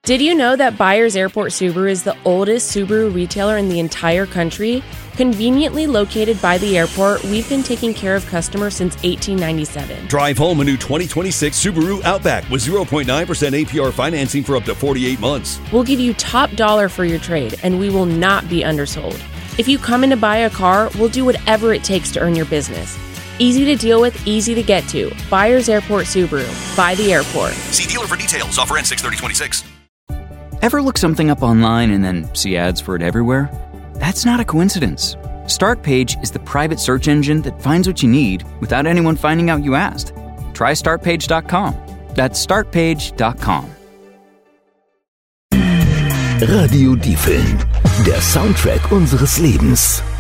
Did you know that Byers Airport Subaru is the oldest Subaru retailer in the entire country? Conveniently located by the airport, we've been taking care of customers since 1897. Drive home a new 2026 Subaru Outback with 0.9% APR financing for up to 48 months. We'll give you top dollar for your trade, and we will not be undersold. If you come in to buy a car, we'll do whatever it takes to earn your business. Easy to deal with, easy to get to. Byers Airport Subaru. By the airport. See dealer for details. Offer ends 6/30/26. Ever look something up online and then see ads for it everywhere? That's not a coincidence. Startpage is the private search engine that finds what you need without anyone finding out you asked. Try startpage.com. That's startpage.com. Radio Diefel, der Soundtrack unseres Lebens.